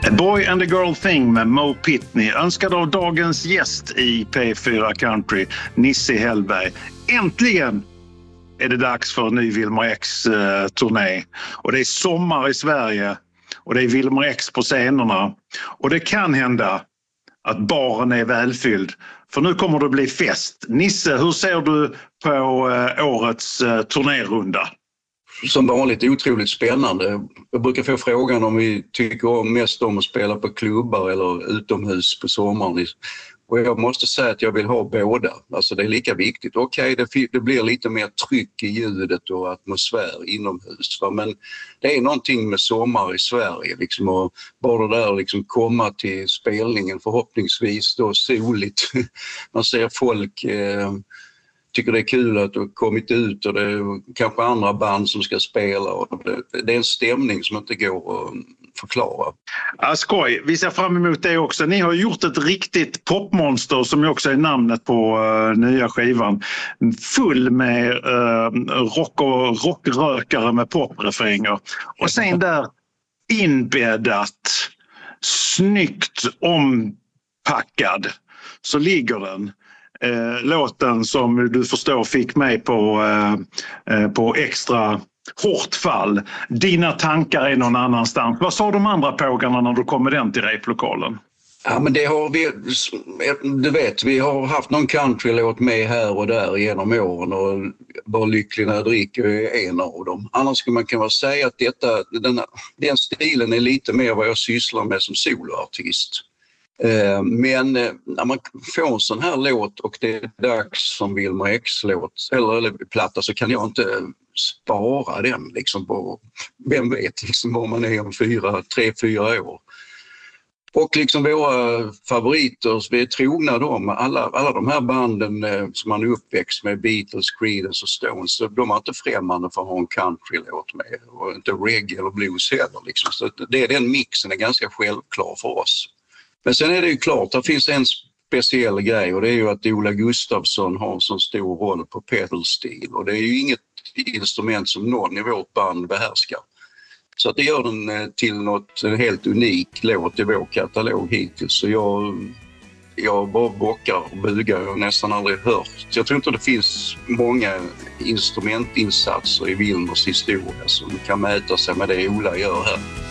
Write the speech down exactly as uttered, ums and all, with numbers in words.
A Boy and a Girl Thing med Mo Pitney, önskad av dagens gäst i P fyra Country, Nisse Hellberg. Äntligen är det dags för en ny Wilmer X-turné. Och det är sommar i Sverige och det är Wilmer X på scenerna. Och det kan hända att baren är välfylld, för nu kommer det bli fest. Nisse, hur ser du på årets turnérunda? Som vanligt otroligt spännande. Jag brukar få frågan om vi tycker mest om att spela på klubbar eller utomhus på sommaren. Och jag måste säga att jag vill ha båda. Alltså det är lika viktigt. Okej, det, det blir lite mer tryck i ljudet och atmosfär inomhus. Va? Men det är någonting med sommar i Sverige. Liksom, och bara det där liksom komma till spelningen förhoppningsvis då soligt. Man ser folk... Eh, tycker det är kul att du har kommit ut och det är kanske andra band som ska spela. Och det, det är en stämning som inte går att förklara. Ja, skoj. Vi ser fram emot det också. Ni har gjort ett riktigt popmonster som ju också är namnet på uh, nya skivan. Full med uh, rock och rockrökare med poprefränger. Och sen där inbäddat, snyggt ompackad så ligger den. Eh, låten som du förstår fick mig på, eh, på extra hårt fall. Dina tankar är någon annanstans. Vad sa de andra pågarna när du kom med den till replokalen? Ja, men det har vi, du vet, vi har haft någon countrylåt med här och där genom åren och Var lycklig när jag dricker är en av dem. Annars skulle man kunna säga att detta, den, den stilen är lite mer vad jag sysslar med som soloartist. Men när man får en sån här låt och det är dags som Wilmer X-låt eller, eller platta, så kan jag inte spara den liksom på, vem vet liksom var man är om fyra, tre, fyra år. Och liksom våra favoriter, vi är trogna dem, alla, alla de här banden som man är uppväxt med, Beatles, Creedence och Stones, de är inte främmande för att ha en countrylåt med och inte reggae eller blues heller liksom. Så det är den mixen är ganska självklar för oss. Men sen är det ju klart, det finns en speciell grej och det är ju att Ola Gustafsson har en så stor roll på pedalstil och det är ju inget instrument som någon i vårt band behärskar. Så att det gör den till något helt unikt låt i vår katalog hittills. Så jag, jag bara bockar och bugar, jag har nästan aldrig hört. Så jag tror inte det finns många instrumentinsatser i Wilmers historia som kan mäta sig med det Ola gör här.